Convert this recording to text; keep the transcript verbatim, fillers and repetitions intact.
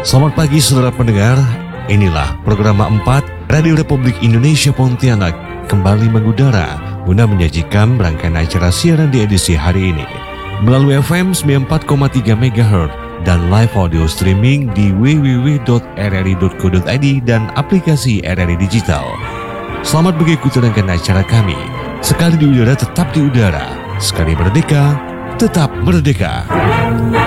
Selamat pagi saudara pendengar, inilah program empat Radio Republik Indonesia Pontianak kembali mengudara guna menyajikan rangkaian acara siaran di edisi hari ini melalui F M sembilan puluh empat koma tiga megahertz dan live audio streaming di w w w dot r r i dot co dot i d dan aplikasi R R I Digital. Selamat mengikuti rangkaian acara kami. Sekali di udara tetap di udara, sekali merdeka tetap merdeka.